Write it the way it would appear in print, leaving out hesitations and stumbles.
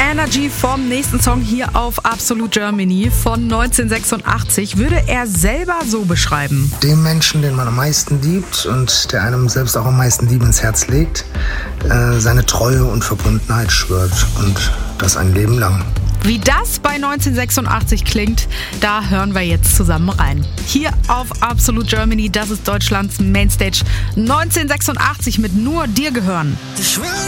Energy vom nächsten Song hier auf Absolute Germany von 1986 würde er selber so beschreiben. Den Menschen, den man am meisten liebt und der einem selbst auch am meisten Liebe ins Herz legt, seine Treue und Verbundenheit schwört und das ein Leben lang. Wie das bei 1986 klingt, da hören wir jetzt zusammen rein. Hier auf Absolute Germany, das ist Deutschlands Mainstage 1986 mit Nur dir gehören.